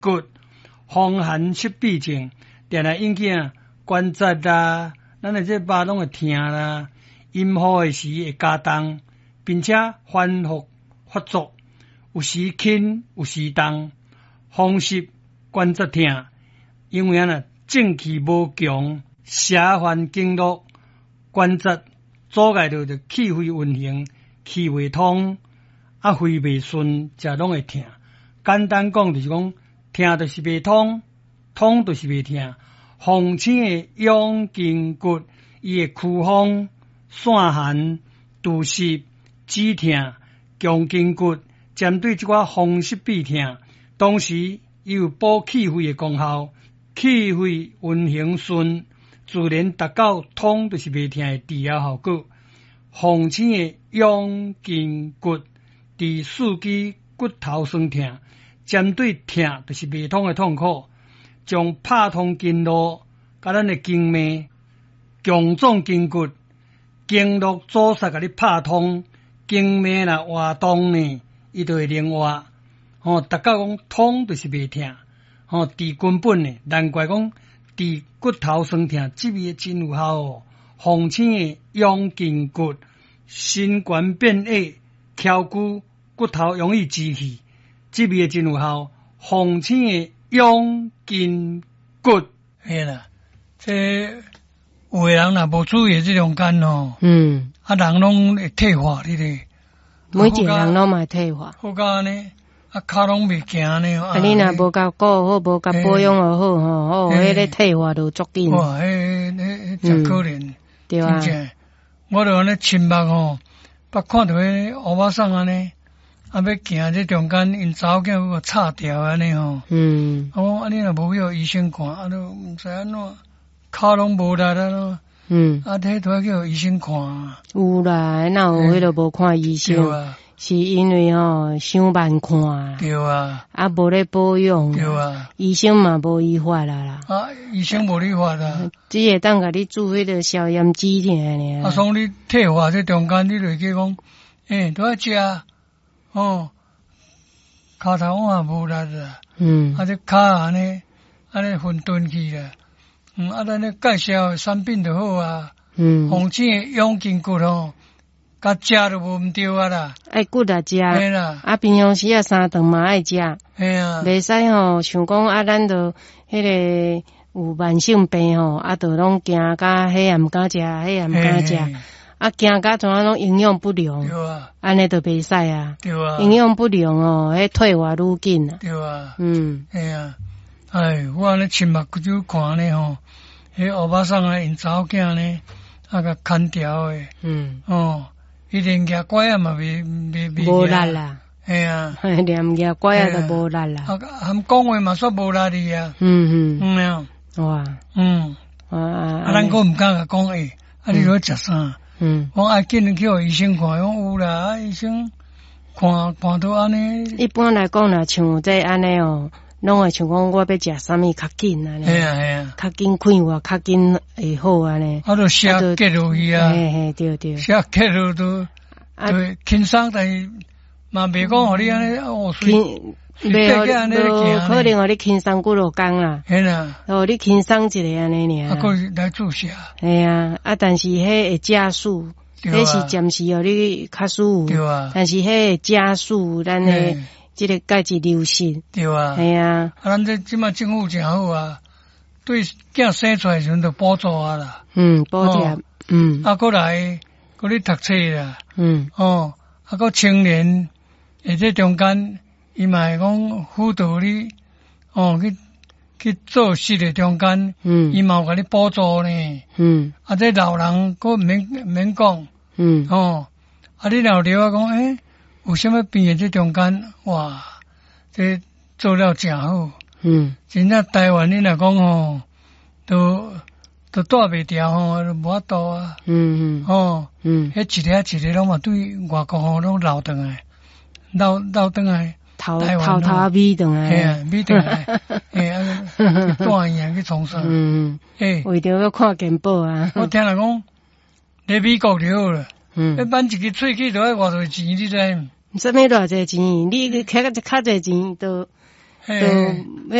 骨、风寒湿痹症，定来引起关节啦，咱的这肉拢会痛啦，阴雨的时会加重，并且反复发作，有时轻，有时重，风湿关节痛，因为正气无强，邪烦经络，关节阻碍到气血运行，气未通，肺未顺，才拢会痛。简单讲就是讲，痛就是未通，通就是未痛。风清的养筋骨，伊会驱风、散寒、除湿、止痛、强筋骨，针对这款风湿痹痛，同时伊有补气血的功效，气血运行顺，自然达到通就是未痛的治疗效果。风清的养筋骨，治四肢骨头酸痛，针对痛就是未通的痛苦，将拍通经络，甲咱的经脉、强壮筋骨、经络阻塞，甲你拍通，经脉若活动呢，伊就会灵活。达到讲通就是未痛，治根本呢，难怪讲治骨头酸痛，这味真有效哦。风清的养筋骨，心肝变矮、翘骨，骨头容易支气，这味真有效。风清的养筋骨，嘿啦，这有的人若无注意这种肝哦，人拢会退化哩咧， 每一个人拢嘛退化。 好甲呢，骹拢袂行呢。 你若无甲顾好，无甲保养好吼，迄个退化就足紧。 哇，迄真可怜。 对啊， 我就安尼亲目吼，捌看到迄乌巴桑安尼，要行这中间，因查某囝个插掉安尼吼。我讲安尼若无叫医生看，都毋知安怎，骹拢无力了咯。迄都要叫医生看。 有啦，哪有迄个无看医生？是因为伤慢看。 对啊。 无咧保养。 对啊。 医生嘛无医法啦。 医生无理法啦。 只会当甲你注迄个消炎止痛尔。 所以你退化这中间，你就去讲，都要食，骹头我也无力啦。这骹安尼混沌去啦。咱咧介绍产品就好啊。风清的养筋骨吼。甲食都无毋对啊啦， 爱骨啊食， 嘿啦， 平常时3顿嘛爱食， 嘿啊， 袂使像讲咱就迄个有慢性病就拢惊甲迄也毋敢食，迄也毋敢食，惊甲怎拢营养不良， 对啊， 安尼就袂使啊， 对啊， 营养不良迄退化愈紧啊， 对啊，嘿啊，我安尼亲目睭看呢吼，迄乌巴桑因查某囝呢，甲砍掉诶，伊连牙拐啊嘛袂无力啦， 嘿啊， 连牙拐啊都无力啦， 含讲话嘛煞无力哩啊， 哇， 咱个毋敢甲讲你要食啥？我爱紧去互医生看，讲有啦，医生看到安尼。 一般来讲啦，像这安尼拢会像讲我要食啥物较紧安尼， 嘿啊， 较紧快活，较紧会好安尼。 就写结落去啊， 嘿，对， 写结落都对轻松，但是嘛袂讲互你安尼袂可能互你轻松几落工啦， 嘿啦， 你轻松一下安尼尔。 过来注射。 嘿啊，但是迄会加速，迄是暂时互你较舒服，但是迄会加速咱的。这个钙质流失， 对啊， 系啊， 咱即马政府真好啊，对囝生出来时阵就补助啊啦， 补贴， 过来，过你读册啦，过青年，这中间，伊嘛会讲辅导你，去做事的中间，伊嘛有甲你补助呢，这老人个免讲，你老了啊讲有啥物病这中间，哇，这做了真好。真正台湾你若讲都带袂掉就无法度啊。迄一个拢嘛对外国拢流转来，流转来。 头米转来。 嘿啊，米转来。去住院去从事。 为着要看健保啊。 我听人讲，在美国就好了。要办一个喙齿都要偌多钱，你知？ 什么偌济钱？你开较济钱都嘿都